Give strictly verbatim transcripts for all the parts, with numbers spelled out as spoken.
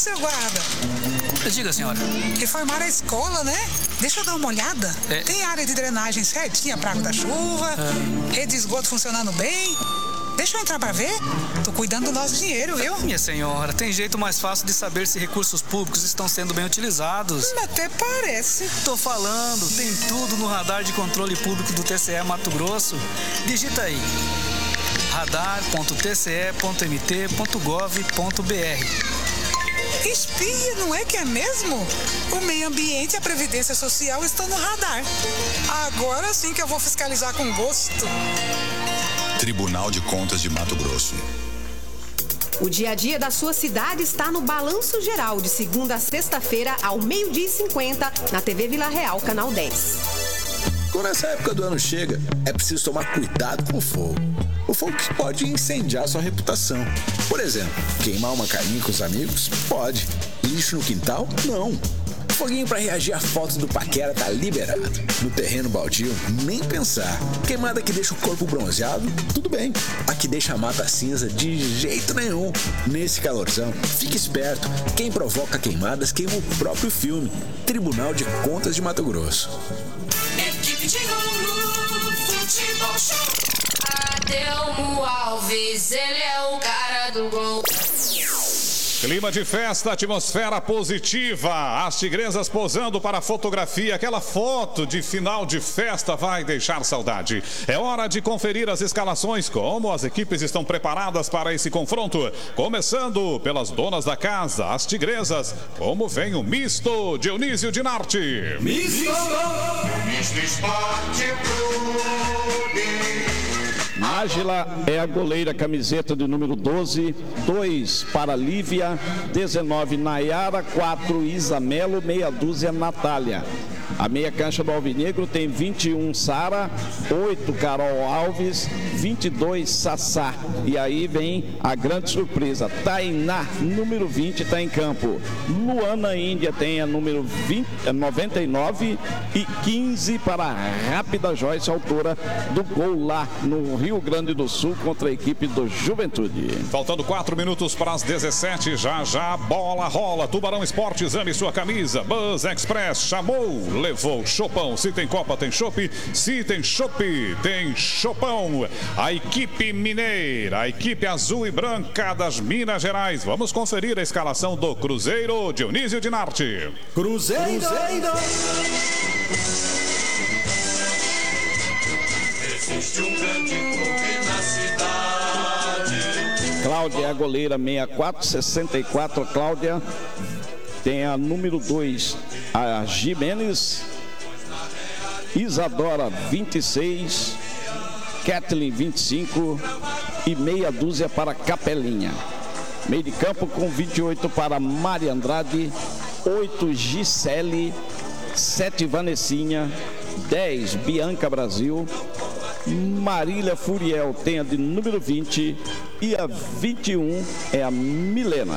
seu guarda? Diga, senhora. Reformaram a escola, né? Deixa eu dar uma olhada. É. Tem área de drenagem certinha pra água da chuva, é. rede de esgoto funcionando bem. Deixa eu entrar pra ver. Tô cuidando do nosso dinheiro, viu? Minha senhora, tem jeito mais fácil de saber se recursos públicos estão sendo bem utilizados. Até parece. Tô falando, tem tudo no radar de controle público do T C E Mato Grosso. Digita aí. radar ponto t c e ponto m t ponto gov ponto b r. Espia, não é que é mesmo? O meio ambiente e a previdência social estão no radar. Agora sim que eu vou fiscalizar com gosto. Tribunal de Contas de Mato Grosso. O dia a dia da sua cidade está no Balanço Geral, de segunda a sexta-feira, ao meio-dia e cinquenta, na T V Vila Real, canal dez. Quando essa época do ano chega, é preciso tomar cuidado com o fogo. O fogo que pode incendiar sua reputação. Por exemplo, queimar uma carninha com os amigos? Pode. Lixo no quintal? Não. Foguinho para reagir a fotos do paquera tá liberado. No terreno baldio, nem pensar. Queimada que deixa o corpo bronzeado? Tudo bem. A que deixa a mata cinza? De jeito nenhum. Nesse calorzão, fique esperto. Quem provoca queimadas queima o próprio filme. Tribunal de Contas de Mato Grosso. Equipe de ouro, futebol show. Adelmo Alves, ele é o cara do gol. Clima de festa, atmosfera positiva, as tigresas posando para a fotografia, aquela foto de final de festa vai deixar saudade. É hora de conferir as escalações, como as equipes estão preparadas para esse confronto. Começando pelas donas da casa, as tigresas, como vem o misto Dionísio Dinarte. Misto! Misto Esporte Clube. Ágila é a goleira, camiseta de número doze, dois para Lívia, dezenove Nayara, quatro Isamelo, meia dúzia Natália. A meia cancha do Alvinegro tem vinte e um Sara, oito Carol Alves, vinte e dois Sassá. E aí vem a grande surpresa, Tainá, número vinte, está em campo. Luana Índia tem a número vinte, noventa e nove e quinze para a Rápida Joyce, autora do gol lá no Rio Grande do Sul contra a equipe do Juventude. Faltando quatro minutos para as dezessete, já já a bola rola. Tubarão Esportes, ame sua camisa. Buzz Express chamou, levou Chopão. Se tem Copa, tem chopp. Se tem chopp, tem Chopão. A equipe mineira, a equipe azul e branca das Minas Gerais. Vamos conferir a escalação do Cruzeiro, Dionísio Dinarte. Cruzeiro! Cruzeiro. Existe um grande clube na cidade. Cláudia é a goleira, sessenta e quatro, sessenta e quatro, Cláudia. Tem a número dois, a Jimenez. Isadora, vinte e seis. Kathleen, vinte e cinco. E meia dúzia para Capelinha. Meio de campo com vinte e oito para Maria Andrade. oito Gisele. sete Vanessinha. dez Bianca Brasil. Marília Furiel tem a de número vinte e a vinte e um é a Milena.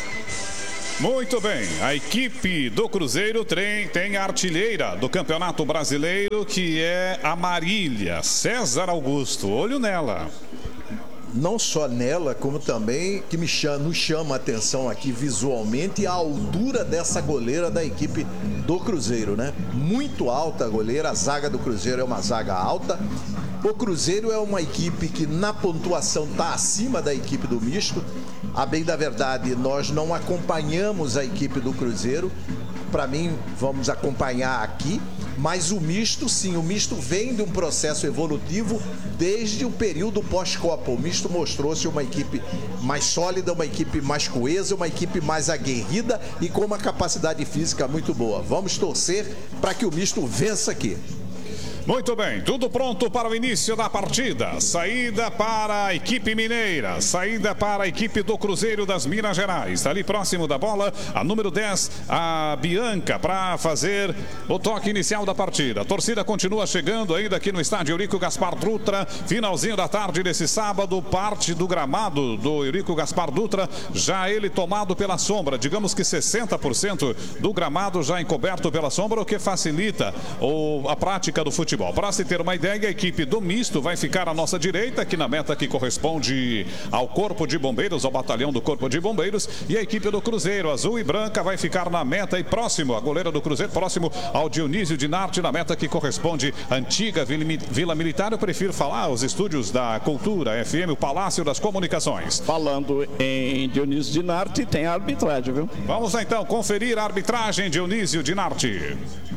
Muito bem, a equipe do Cruzeiro tem, tem a artilheira do Campeonato Brasileiro, que é a Marília César Augusto. Olho nela. Não só nela, como também que me chama, nos chama a atenção aqui visualmente a altura dessa goleira da equipe do Cruzeiro, né? Muito alta a goleira, a zaga do Cruzeiro é uma zaga alta. O Cruzeiro é uma equipe que na pontuação está acima da equipe do misto. A bem da verdade, nós não acompanhamos a equipe do Cruzeiro. Para mim, vamos acompanhar aqui. Mas o misto, sim, o misto vem de um processo evolutivo desde o período pós-Copa. O misto mostrou-se uma equipe mais sólida, uma equipe mais coesa, uma equipe mais aguerrida e com uma capacidade física muito boa. Vamos torcer para que o misto vença aqui. Muito bem, tudo pronto para o início da partida. Saída para a equipe mineira, saída para a equipe do Cruzeiro das Minas Gerais. Ali próximo da bola, a número dez, a Bianca, para fazer o toque inicial da partida. A torcida continua chegando ainda aqui no estádio Eurico Gaspar Dutra. Finalzinho da tarde desse sábado, parte do gramado do Eurico Gaspar Dutra, já ele tomado pela sombra. Digamos que sessenta por cento do gramado já encoberto pela sombra, o que facilita o, a prática do futebol futebol. Para se ter uma ideia, a equipe do misto vai ficar à nossa direita, aqui na meta que corresponde ao Corpo de Bombeiros, ao batalhão do Corpo de Bombeiros, e a equipe do Cruzeiro, azul e branca, vai ficar na meta e próximo, a goleira do Cruzeiro, próximo ao Dionísio Dinarte, na meta que corresponde à antiga Vila Militar. Eu prefiro falar os estúdios da Cultura F M, o Palácio das Comunicações. Falando em Dionísio Dinarte, tem a arbitragem, viu? Vamos lá, então conferir a arbitragem, Dionísio Dinarte.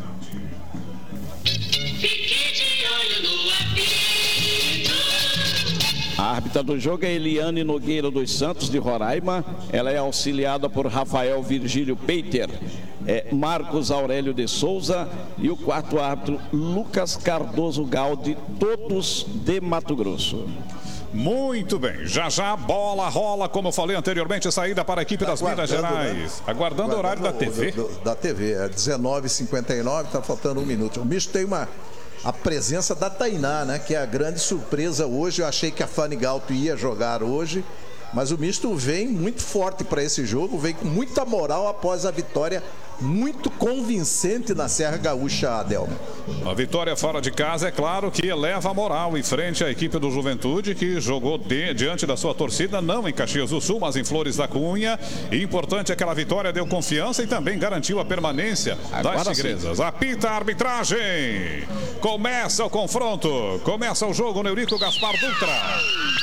A árbitra do jogo é Eliane Nogueira dos Santos, de Roraima. Ela é auxiliada por Rafael Virgílio Peiter, é Marcos Aurélio de Souza e o quarto árbitro Lucas Cardoso Gaudi, todos de Mato Grosso. Muito bem, já já a bola rola, como eu falei anteriormente, saída para a equipe das Minas Gerais. Né? Aguardando, Aguardando o horário da T V. Do, do, da T V, é dezenove e cinquenta e nove, está faltando um minuto. O misto tem uma... a presença da Tainá, né? Que é a grande surpresa hoje. Eu achei que a Fanny Galto ia jogar hoje, mas o misto vem muito forte para esse jogo, vem com muita moral após a vitória muito convincente na Serra Gaúcha, Adelmo. A vitória fora de casa, é claro que eleva a moral em frente à equipe do Juventude, que jogou de, diante da sua torcida, não em Caxias do Sul, mas em Flores da Cunha. E importante é que aquela vitória deu confiança e também garantiu a permanência Agora das Tigresas. Sim. Apita a arbitragem. Começa o confronto. Começa o jogo, Neurico Gaspar Dutra.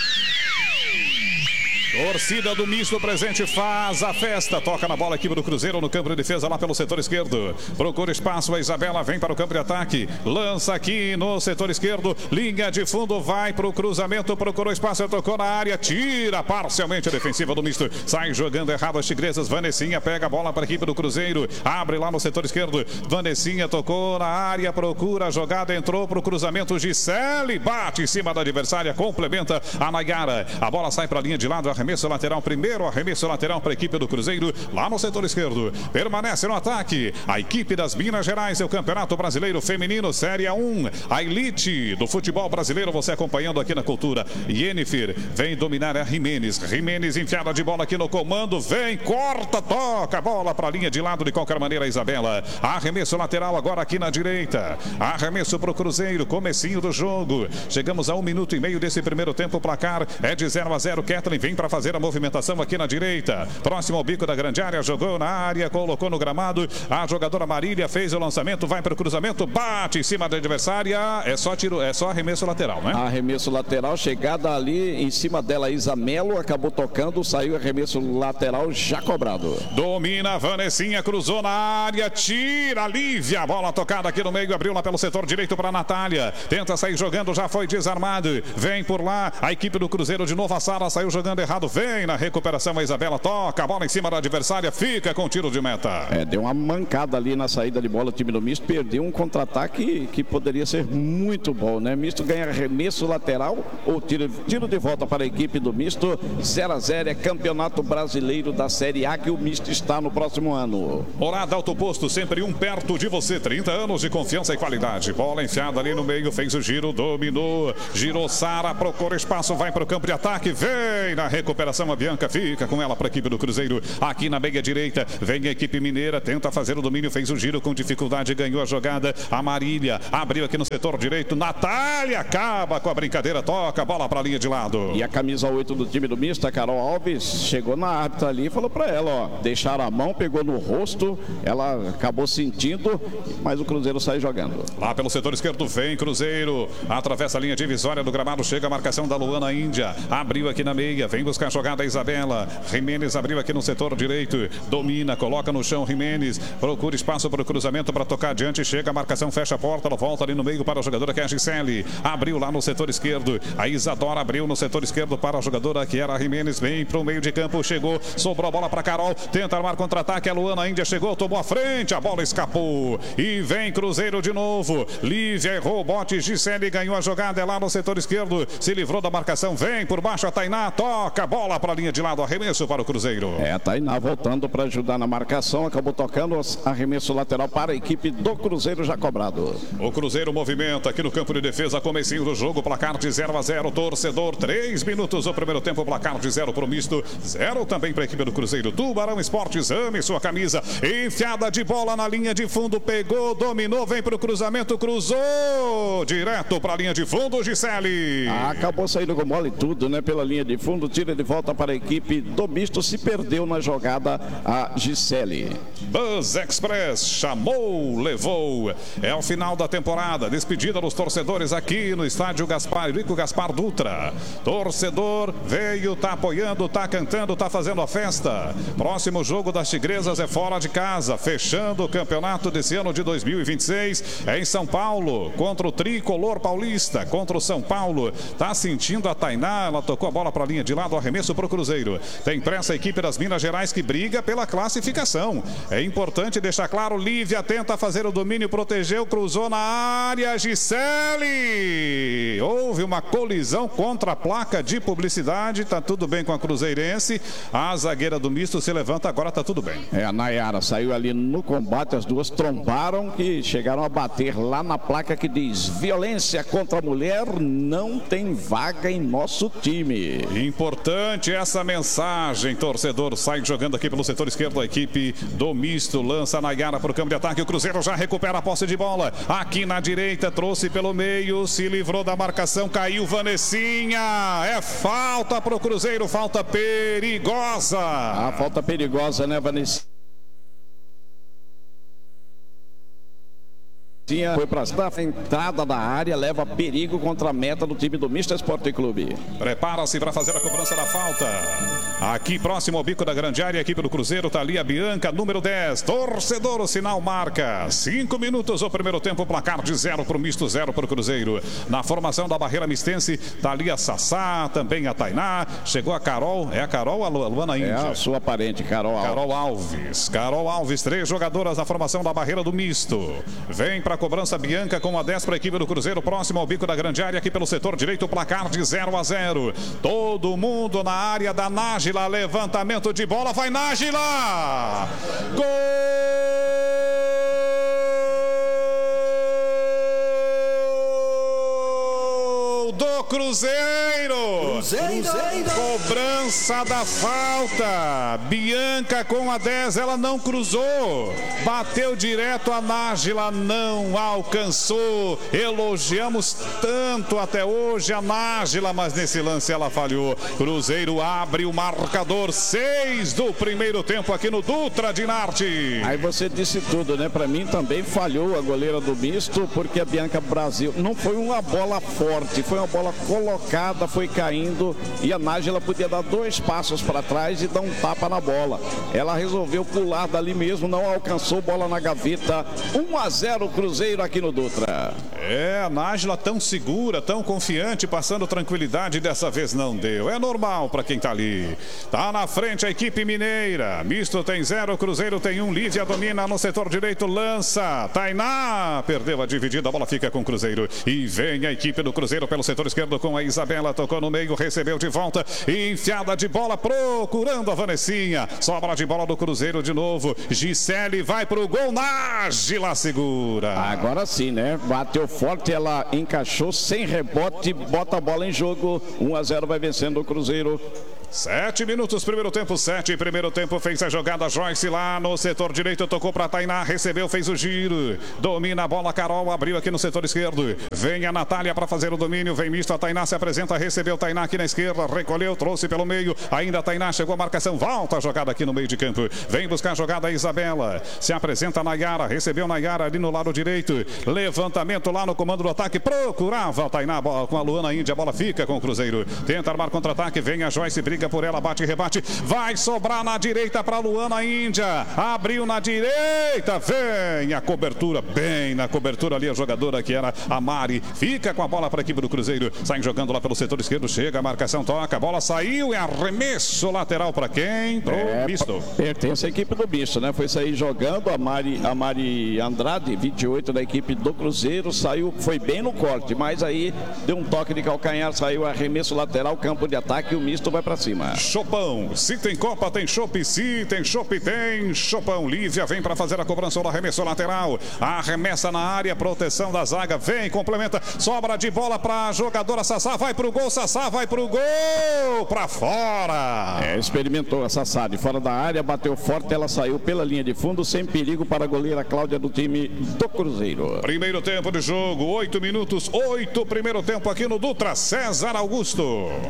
Torcida do misto presente faz a festa. Toca na bola a equipe do Cruzeiro no campo de defesa lá pelo setor esquerdo. Procura espaço, a Isabela vem para o campo de ataque. Lança aqui no setor esquerdo. Linha de fundo, vai para o cruzamento. Procurou espaço, tocou na área. Tira parcialmente a defensiva do misto. Sai jogando errado as Tigresas. Vanessinha pega a bola para a equipe do Cruzeiro. Abre lá no setor esquerdo. Vanessinha tocou na área. Procura a jogada. Entrou para o cruzamento. Gisele bate em cima da adversária. Complementa a Nayara. A bola sai para a linha de lado. Arremesso lateral primeiro, arremesso lateral para a equipe do Cruzeiro, lá no setor esquerdo. Permanece no ataque a equipe das Minas Gerais, é o Campeonato Brasileiro Feminino Série um, a elite do futebol brasileiro, você acompanhando aqui na Cultura. Yennefer vem dominar a Jimenez, Jimenez enfiada de bola aqui no comando, vem, corta, toca a bola para a linha de lado de qualquer maneira, a Isabela. Arremesso lateral agora aqui na direita, arremesso para o Cruzeiro, comecinho do jogo. Chegamos a um minuto e meio desse primeiro tempo, o placar é de zero a zero. Kathleen vem para fazer a movimentação aqui na direita, próximo ao bico da grande área, jogou na área, colocou no gramado, a jogadora Marília fez o lançamento, vai para o cruzamento, bate em cima da adversária, é só tiro, é só arremesso lateral, né? Arremesso lateral, chegada ali em cima dela, Isamelo, acabou tocando, saiu arremesso lateral já cobrado. Domina, Vanessinha, cruzou na área, tira, Lívia, bola tocada aqui no meio, abriu lá pelo setor direito para a Natália, tenta sair jogando, já foi desarmado, vem por lá, a equipe do Cruzeiro de novo, a Sara saiu jogando errado, vem na recuperação a Isabela, toca a bola em cima da adversária, fica com tiro de meta. É, deu uma mancada ali na saída de bola o time do misto, perdeu um contra-ataque que poderia ser muito bom, né? Misto ganha arremesso lateral ou tiro, tiro de volta para a equipe do misto, zero a zero, é Campeonato Brasileiro da Série A que o misto está no próximo ano. Morada Autoposto, sempre um perto de você, trinta anos de confiança e qualidade. Bola enfiada ali no meio, fez o giro, dominou, girou Sara, procura espaço, vai para o campo de ataque, vem na recuperação a Bianca, fica com ela para a equipe do Cruzeiro, aqui na meia direita, vem a equipe mineira, tenta fazer o domínio, fez o giro com dificuldade, ganhou a jogada, a Marília, abriu aqui no setor direito, Natália acaba com a brincadeira, toca a bola para a linha de lado. E a camisa oito do time do misto, a Carol Alves, chegou na árbitra ali e falou para ela, ó, deixaram a mão, pegou no rosto, ela acabou sentindo, mas o Cruzeiro sai jogando. Lá pelo setor esquerdo, vem Cruzeiro, atravessa a linha divisória do gramado, chega a marcação da Luana Índia, abriu aqui na meia, vem buscar a jogada a Isabela, Jimenez abriu aqui no setor direito, domina, coloca no chão Jimenez, procura espaço para o cruzamento para tocar adiante, chega a marcação, fecha a porta, ela volta ali no meio para a jogadora que é a Gisele, abriu lá no setor esquerdo, a Isadora abriu no setor esquerdo para a jogadora que era a Jimenez, vem para o meio de campo, chegou, sobrou a bola para Carol, tenta armar contra-ataque, a Luana Índia chegou, tomou a frente, a bola escapou e vem Cruzeiro de novo, Lívia errou o bote, Gisele ganhou a jogada, é lá no setor esquerdo, se livrou da marcação, vem por baixo a Tainá, toca bola para a linha de lado, arremesso para o Cruzeiro. É, a Tainá voltando para ajudar na marcação, acabou tocando arremesso lateral para a equipe do Cruzeiro já cobrado. O Cruzeiro movimenta aqui no campo de defesa, comecinho do jogo, placar de zero a zero, torcedor, três minutos o primeiro tempo, placar de zero para o misto, zero também para a equipe do Cruzeiro. Tubarão Esportes, ame sua camisa, enfiada de bola na linha de fundo, pegou, dominou, vem para o cruzamento, cruzou, direto para a linha de fundo, Gisele. Acabou saindo com bola e tudo, né, pela linha de fundo, tira de volta para a equipe do misto, se perdeu na jogada a Gisele. Bus Express, chamou, levou, é o final da temporada, despedida dos torcedores aqui no estádio Gaspar, Rico Gaspar Dutra. Torcedor veio, tá apoiando, tá cantando, tá fazendo a festa. Próximo jogo das Tigresas é fora de casa, fechando o campeonato desse ano de dois mil e vinte e seis, é em São Paulo, contra o Tricolor Paulista, contra o São Paulo. Tá sentindo a Tainá, ela tocou a bola para a linha de lado, arremesso para o Cruzeiro. Tem pressa a equipe das Minas Gerais que briga pela classificação. É importante deixar claro, Lívia tenta fazer o domínio, protegeu, cruzou na área, Gisele. Houve uma colisão contra a placa de publicidade, tá tudo bem com a cruzeirense. A zagueira do misto se levanta, agora tá tudo bem. É, a Nayara saiu ali no combate, as duas trombaram que chegaram a bater lá na placa que diz: violência contra a mulher não tem vaga em nosso time. Importante essa mensagem, torcedor. Sai jogando aqui pelo setor esquerdo a equipe do misto, lança a Nayara para o campo de ataque, o Cruzeiro já recupera a posse de bola. Aqui na direita, trouxe pelo meio, se livrou da marcação, caiu Vanessinha. É falta para o Cruzeiro, falta perigosa. A falta perigosa, né, Vanessinha? Foi para a entrada da área, leva perigo contra a meta do time do Misto Esporte Clube. Prepara-se para fazer a cobrança da falta. Aqui próximo ao bico da grande área, a equipe do Cruzeiro, tá ali a Bianca, número dez. Torcedor, o sinal marca. Cinco minutos o primeiro tempo, placar de zero para o Misto, zero para o Cruzeiro. Na formação da barreira mistense, tá ali a Sassá, também a Tainá. Chegou a Carol, é a Carol ou a Luana Índia? É a sua parente, Carol Alves. Carol Alves. Carol Alves, três jogadoras na formação da barreira do Misto. Vem para cobrança Bianca com a dez para a equipe do Cruzeiro, próximo ao bico da grande área, aqui pelo setor direito, placar de zero a zero. Todo mundo na área da Nájila, levantamento de bola, vai Nájila! Gol do Cruzeiro! Cruzeiro! Cobrança da falta. Bianca com a dez, ela não cruzou. Bateu direto, a Nájila não alcançou. Elogiamos tanto até hoje a Nájila, mas nesse lance ela falhou. Cruzeiro abre o marcador, seis do primeiro tempo aqui no Dutra Dinarte. Aí você disse tudo, né? Pra mim também falhou a goleira do misto, porque a Bianca Brasil não foi uma bola forte, foi uma bola colocada, foi caindo e a Nájila podia dar dois passos para trás e dar um tapa na bola. Ela resolveu pular dali mesmo, não alcançou, bola na gaveta. um a zero Cruzeiro aqui no Dutra. É, a Nájila tão segura, tão confiante, passando tranquilidade, dessa vez não deu. É normal para quem tá ali. Tá na frente a equipe mineira. Misto tem zero, Cruzeiro tem um. Lívia domina no setor direito, lança. Tainá perdeu a dividida, a bola fica com o Cruzeiro. E vem a equipe do Cruzeiro pelo setor esquerdo com a Isabela, tocou no meio, recebeu de volta, enfiada de bola, procurando a Vanessinha. Sobra de bola do Cruzeiro de novo. Gisele vai pro gol, Nájila segura. Agora sim, né? Bateu forte, ela encaixou sem rebote, bota a bola em jogo. um a zero vai vencendo o Cruzeiro. Sete minutos, primeiro tempo, sete. Primeiro tempo, fez a jogada Joyce lá no setor direito, tocou para Tainá, recebeu, fez o giro. Domina a bola, Carol, abriu aqui no setor esquerdo. Vem a Natália para fazer o domínio, vem misto, a Tainá se apresenta, recebeu Tainá aqui na esquerda, recolheu, trouxe pelo meio. Ainda a Tainá, chegou a marcação, volta a jogada aqui no meio de campo. Vem buscar a jogada a Isabela. Se apresenta a Nayara, recebeu Nayara ali no lado direito. Levantamento lá no comando do ataque, procurava a Tainá com a Luana Índia, a bola fica com o Cruzeiro. Tenta armar contra-ataque, vem a Joyce, briga por ela, bate e rebate, vai sobrar na direita para Luana Índia, abriu na direita, vem a cobertura, bem na cobertura ali a jogadora que era a Mari, fica com a bola para a equipe do Cruzeiro, sai jogando lá pelo setor esquerdo, chega a marcação, toca, a bola saiu, é arremesso lateral para quem? Pro é, misto. Pertence à equipe do misto, né? Foi sair jogando a Mari, a Mari Andrade, vinte e oito da equipe do Cruzeiro, saiu, foi bem no corte, mas aí deu um toque de calcanhar, saiu arremesso lateral, campo de ataque e o misto vai para cima. cima. Chopão, se tem Copa, tem chopp, se tem chopp, tem Chopão. Lívia vem para fazer a cobrança do arremesso lateral. Arremessa na área, proteção da zaga, vem, complementa, sobra de bola para a jogadora Sassá, vai pro gol, Sassá vai pro gol, para fora. É, experimentou a Sassá de fora da área, bateu forte, ela saiu pela linha de fundo, sem perigo para a goleira Cláudia do time do Cruzeiro. Primeiro tempo de jogo, oito minutos, oito primeiro tempo aqui no Dutra. César Augusto.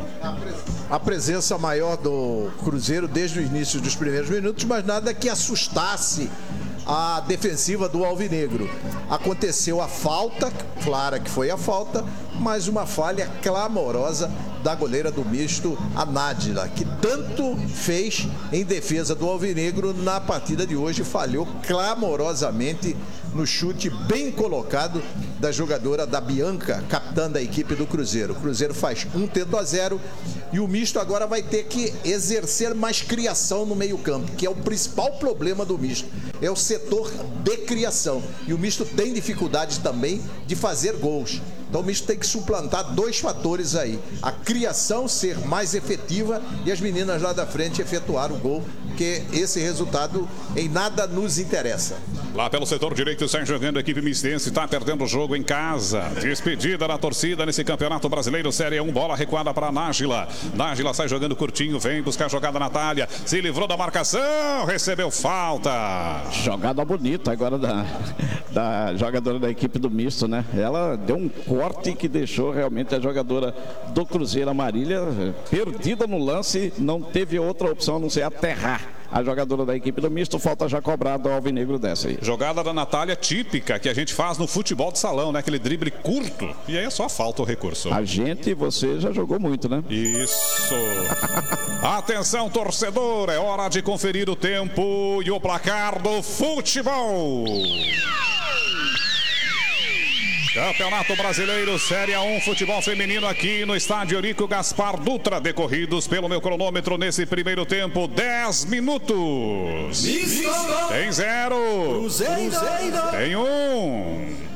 A presença maior do Cruzeiro desde o início dos primeiros minutos, mas nada que assustasse a defensiva do Alvinegro. Aconteceu a falta, clara que foi a falta, mas uma falha clamorosa da goleira do misto, a Nádila, que tanto fez em defesa do Alvinegro na partida de hoje, falhou clamorosamente no chute bem colocado da jogadora da Bianca, capitã da equipe do Cruzeiro. O Cruzeiro faz um tento a zero e o misto agora vai ter que exercer mais criação no meio-campo, que é o principal problema do misto, é o setor de criação. E o misto tem dificuldade também de fazer gols. Então o misto tem que suplantar dois fatores aí: a criação ser mais efetiva e as meninas lá da frente efetuar o gol, porque esse resultado em nada nos interessa. Lá pelo setor direito sai jogando a equipe mistense, está perdendo o jogo em casa. Despedida da torcida nesse Campeonato Brasileiro Série um, bola recuada para a Nájila. Nájila sai jogando curtinho, vem buscar a jogada Natália, se livrou da marcação, recebeu falta. Jogada bonita agora da, da jogadora da equipe do misto, né? Ela deu um corte que deixou realmente a jogadora do Cruzeiro, a Marília, perdida no lance, não teve outra opção a não ser aterrar a jogadora da equipe do misto. Falta já cobrada ao Alvinegro dessa aí. Jogada da Natália típica que a gente faz no futebol de salão, né? Aquele drible curto. E aí é só falta o recurso. A gente, você já jogou muito, né? Isso. Atenção, torcedor, é hora de conferir o tempo e o placar do futebol. Campeonato Brasileiro Série um, futebol feminino aqui no estádio Eurico Gaspar Dutra, decorridos pelo meu cronômetro nesse primeiro tempo, dez minutos. Tem zero. Tem um.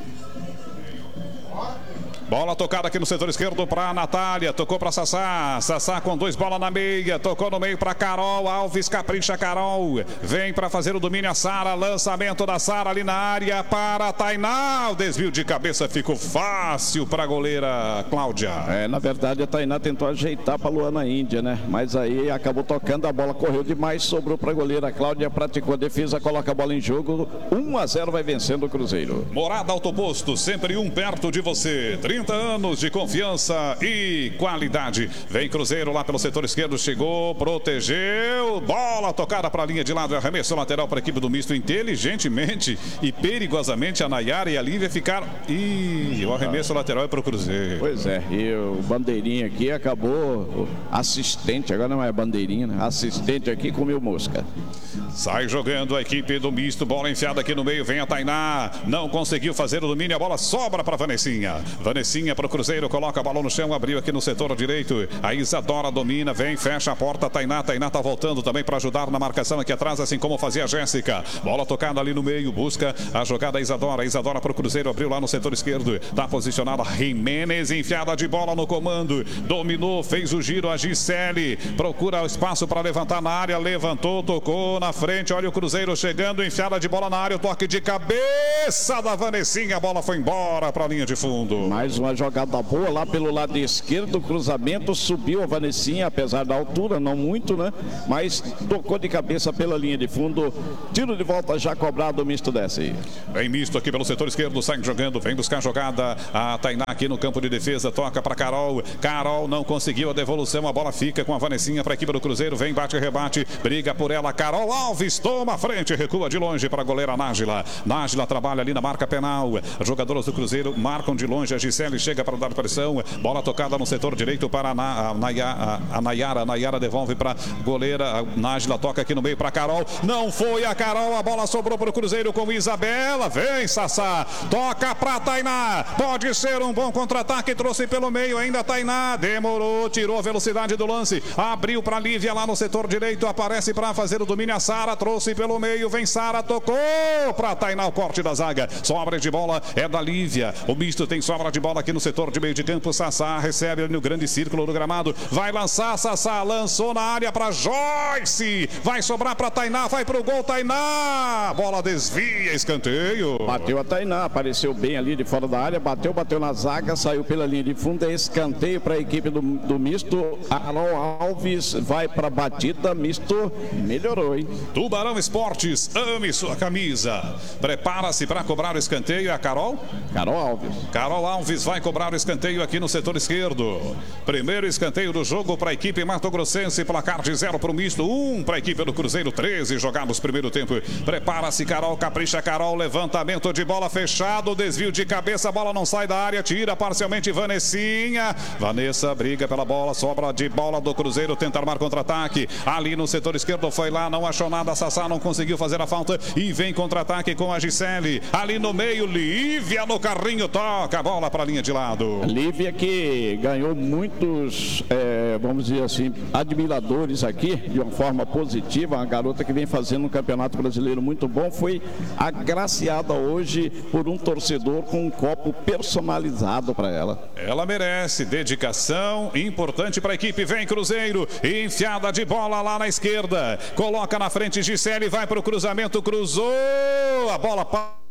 Bola tocada aqui no setor esquerdo para a Natália, tocou para Sassá, Sassá com dois bolas na meia, tocou no meio para Carol, Alves capricha Carol, vem para fazer o domínio a Sara, lançamento da Sara ali na área para a Tainá, o desvio de cabeça ficou fácil para a goleira Cláudia. É, na verdade a Tainá tentou ajeitar para a Luana Índia, né? Mas aí acabou tocando, a bola correu demais, sobrou para a goleira Cláudia, praticou a defesa, coloca a bola em jogo, um a zero vai vencendo o Cruzeiro. Morada Autoposto, sempre um perto de você. trinta anos de confiança e qualidade. Vem Cruzeiro lá pelo setor esquerdo, chegou, protegeu, bola tocada para a linha de lado, arremesso lateral para a equipe do misto, inteligentemente e perigosamente a Nayara e a Lívia ficaram. E o arremesso lateral é para o Cruzeiro. Pois é, e o bandeirinha aqui acabou, assistente, agora não é bandeirinha, né? Assistente aqui comeu mosca. Sai jogando a equipe do misto, bola enfiada aqui no meio, vem a Tainá, não conseguiu fazer o domínio, a bola sobra para a Vanessinha. Vanessinha para o Cruzeiro, coloca a bola no chão, abriu aqui no setor direito, a Isadora domina, vem, fecha a porta, Tainá, Tainá tá voltando também para ajudar na marcação aqui atrás, assim como fazia a Jéssica. Bola tocada ali no meio, busca a jogada Isadora, Isadora para o Cruzeiro, abriu lá no setor esquerdo, tá posicionada Jimenez, enfiada de bola no comando, dominou, fez o giro, a Gisele, procura o espaço para levantar na área, levantou, tocou na frente, olha o Cruzeiro chegando, enfiada de bola na área, o toque de cabeça da Vanessinha, a bola foi embora para a linha de fundo. Mais uma jogada boa lá pelo lado esquerdo, cruzamento, subiu a Vanessinha, apesar da altura, não muito, né? Mas tocou de cabeça pela linha de fundo, tiro de volta já cobrado, o misto desce. Vem misto aqui pelo setor esquerdo, sai jogando, vem buscar a jogada, a Tainá aqui no campo de defesa, toca para Carol, Carol não conseguiu a devolução, a bola fica com a Vanessinha para a equipe do Cruzeiro, vem, bate, rebate, briga por ela, Carol Alves toma a frente, recua de longe para a goleira Nájila, Nájila trabalha ali na marca penal, as jogadoras do Cruzeiro marcam de longe, a Gisele chega para dar pressão, bola tocada no setor direito para a, Na, a, Nayara, a Nayara, a Nayara devolve para a goleira, a Nájila toca aqui no meio para a Carol, não foi a Carol, a bola sobrou para o Cruzeiro com Isabela, vem Sassá, toca para Tainá, pode ser um bom contra-ataque, trouxe pelo meio ainda Tainá, demorou, tirou a velocidade do lance, abriu para Lívia lá no setor direito, aparece para fazer o domínio a Sara, trouxe pelo meio, vem Sara, tocou para Tainá, o corte da zaga. Sobra de bola é da Lívia. O misto tem sobra de bola aqui no setor de meio de campo. Sassá recebe ali no grande círculo do gramado. Vai lançar, Sassá lançou na área para Joyce. Vai sobrar para Tainá, vai pro gol, Tainá. Bola desvia, escanteio. Bateu a Tainá, apareceu bem ali de fora da área, bateu, bateu na zaga, saiu pela linha de fundo, é escanteio para a equipe do, do misto. Carol Alves vai para a batida, misto melhorou, hein? Tubarão Esportes, ame sua camisa. Prepara-se para cobrar o escanteio, é a Carol? Carol Alves. Carol Alves vai cobrar o escanteio aqui no setor esquerdo. Primeiro escanteio do jogo para a equipe mato-grossense, placar de zero para o misto, um para a equipe do Cruzeiro, treze jogados primeiro tempo. Prepara-se Carol, capricha Carol, levantamento de bola fechado, desvio de cabeça, a bola não sai da área, tira parcialmente Vanessinha. Vanessa briga pela bola, sobra de bola do Cruzeiro, tenta armar contra-ataque. Ali no setor esquerdo foi lá, não achou nada, Sassá não conseguiu fazer a falta e vem contra-ataque com a Gisele. Ali no meio, Lívia no carrinho, toca a bola para a linha de lado. Lívia que ganhou muitos, é, vamos dizer assim, admiradores aqui, de uma forma positiva, uma garota que vem fazendo um campeonato brasileiro muito bom, foi agraciada hoje por um torcedor com um copo personalizado para ela. Ela merece dedicação, importante para a equipe. Vem Cruzeiro, enfiada de bola lá na esquerda, coloca na frente Gisele, vai para o cruzamento, cruzou, a bola passa.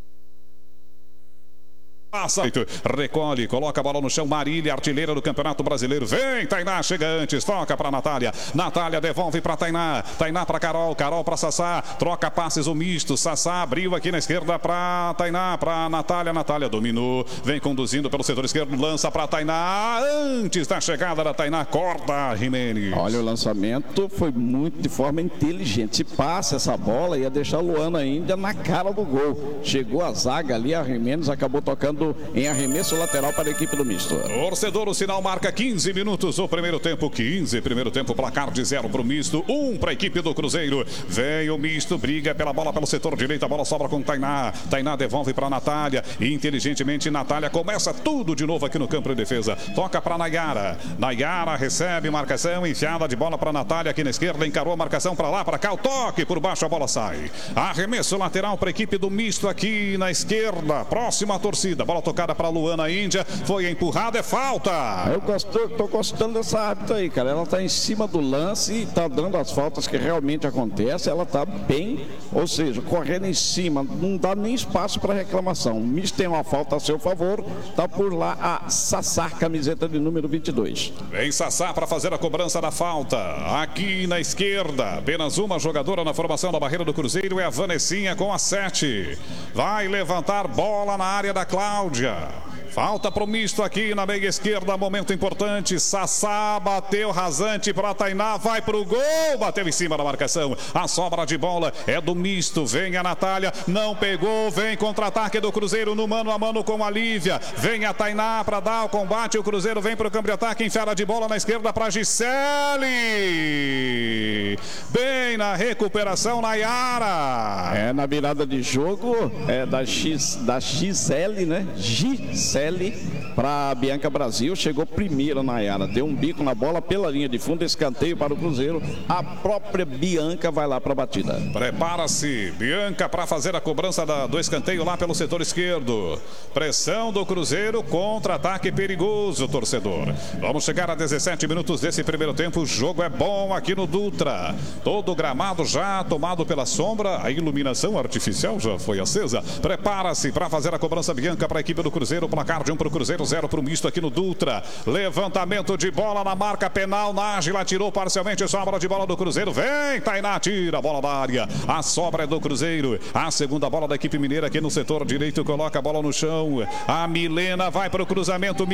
Passa, recolhe, coloca a bola no chão, Marília, artilheira do Campeonato Brasileiro. Vem, Tainá, chega antes, toca para Natália. Natália devolve para Tainá. Tainá para Carol, Carol para Sassá. Troca passes o misto. Sassá abriu aqui na esquerda para Tainá, para Natália. Natália dominou, vem conduzindo pelo setor esquerdo, lança para Tainá. Antes da chegada da Tainá, corta Jimenez. Olha, o lançamento foi muito de forma inteligente. Se passa essa bola, ia deixar a Luana Índia na cara do gol. Chegou a zaga ali, a Jimenez acabou tocando em arremesso lateral para a equipe do misto. Torcedor, o sinal marca quinze minutos o primeiro tempo, quinze, primeiro tempo, placar de zero para o misto, um para a equipe do Cruzeiro. Vem o misto, briga pela bola pelo setor direito, a bola sobra com Tainá. Tainá devolve para Natália, inteligentemente Natália começa tudo de novo aqui no campo de defesa. Toca para Nayara, Nayara recebe marcação, enfiada de bola para Natália aqui na esquerda, encarou a marcação para lá, para cá, o toque por baixo, a bola sai. Arremesso lateral para a equipe do misto aqui na esquerda, próxima à torcida. Bola tocada para Luana Índia, foi empurrada, é falta. Eu gosto, tô gostando dessa árbitra aí, cara. Ela tá em cima do lance e tá dando as faltas que realmente acontecem. Ela tá bem, ou seja, correndo em cima, não dá nem espaço para reclamação. O misto tem uma falta a seu favor, tá por lá a Sassá, camiseta de número vinte e dois. Vem Sassá para fazer a cobrança da falta. Aqui na esquerda, apenas uma jogadora na formação da barreira do Cruzeiro, é a Vanessinha com a sete. Vai levantar bola na área da Cláudia. Falta pro misto aqui na meia esquerda, momento importante. Sassá bateu rasante para Tainá, vai pro gol, bateu em cima da marcação. A sobra de bola é do misto, vem a Natália, não pegou, vem contra-ataque do Cruzeiro no mano a mano com a Lívia. Vem a Tainá para dar o combate, o Cruzeiro vem pro campo de ataque, enfiada de bola na esquerda para Gisele. Bem na recuperação, Nayara. É, na virada de jogo, é da X, da Gisele, né? Gisele para Bianca Brasil, chegou primeiro na Nayara, deu um bico na bola pela linha de fundo, escanteio para o Cruzeiro, a própria Bianca vai lá para a batida. Prepara-se Bianca para fazer a cobrança da, do escanteio lá pelo setor esquerdo. Pressão do Cruzeiro, contra-ataque perigoso, torcedor. Vamos chegar a dezessete minutos desse primeiro tempo, o jogo é bom aqui no Dutra, todo o gramado já tomado pela sombra, a iluminação artificial já foi acesa. Prepara-se para fazer a cobrança Bianca para a equipe do Cruzeiro, placar de um para o Cruzeiro, zero para o misto aqui no Dutra. Levantamento de bola na marca penal, Nájila tirou parcialmente, sobra de bola do Cruzeiro, vem Tainá, tira a bola da área, a sobra é do Cruzeiro, a segunda bola da equipe mineira aqui no setor direito, coloca a bola no chão, a Milena vai para o cruzamento,